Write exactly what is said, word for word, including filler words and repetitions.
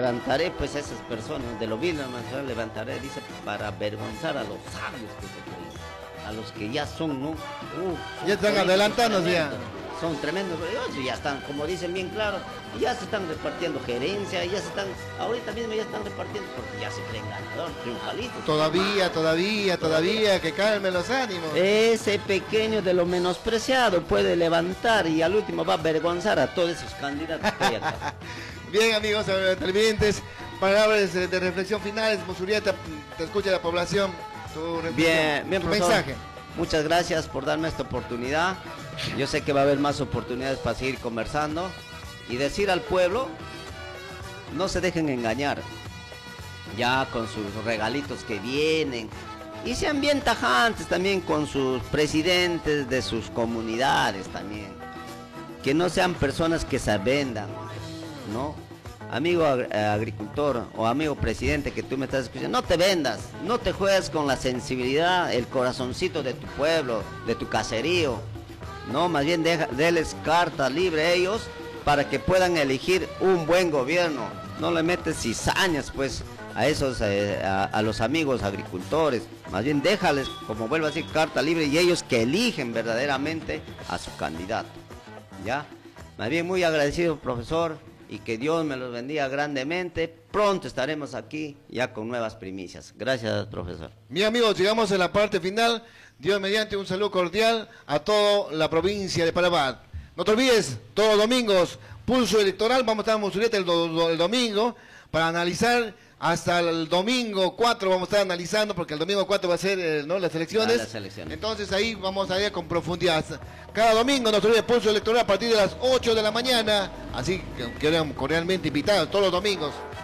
levantaré pues a esas personas, de lo vil nacional levantaré, dice, para avergonzar a los sabios que se creen, a los que ya son, ¿no? Uf, son ya están adelantándose ya. Son tremendos, y ya están, como dicen bien claro, ya se están repartiendo gerencia, ya se están, ahorita mismo ya están repartiendo, porque ya se creen ganador, triunfalistas. Todavía, todavía, todavía, que calmen los ánimos. Ese pequeño de lo menospreciado puede levantar y al último va a avergonzar a todos esos candidatos que hay acá. Bien, amigos televidentes, palabras de reflexión finales, Musurieta, te escucha la población, tu bien, bien, tu profesor. mensaje. Muchas gracias por darme esta oportunidad. Yo sé que va a haber más oportunidades para seguir conversando y decir al pueblo, no se dejen engañar, ya con sus regalitos que vienen, y sean bien tajantes también con sus presidentes de sus comunidades también, que no sean personas que se vendan, ¿no? Amigo ag agricultor o amigo presidente que tú me estás escuchando, no te vendas, no te juegues con la sensibilidad, el corazoncito de tu pueblo, de tu caserío. No, más bien deja, déles carta libre a ellos para que puedan elegir un buen gobierno. No le metes cizañas pues a esos, eh, a, a los amigos agricultores. Más bien déjales, como vuelvo a decir, carta libre y ellos que eligen verdaderamente a su candidato. ¿Ya? Más bien muy agradecido, profesor, y que Dios me los bendiga grandemente. Pronto estaremos aquí ya con nuevas primicias. Gracias, profesor. Mi amigos, llegamos a la parte final. Dios mediante, un saludo cordial a toda la provincia de Parabat. No te olvides, todos los domingos, pulso electoral, vamos a estar en Musurieta el, do, el domingo para analizar. Hasta el domingo cuatro vamos a estar analizando, porque el domingo cuatro va a ser eh, ¿no? las, elecciones. Ah, las elecciones. Entonces ahí vamos a ir con profundidad. Cada domingo nos olvide pulso electoral a partir de las ocho de la mañana. Así que quedan cordialmente invitados todos los domingos.